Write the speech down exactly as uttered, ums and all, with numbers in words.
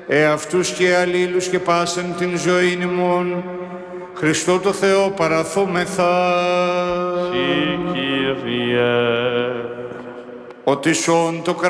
εαυτούς και αλλήλους και πάσαν την ζωήν ημών, Χριστό το Θεό παραθόμεθα. Συ, Κύριε. Ότι σών το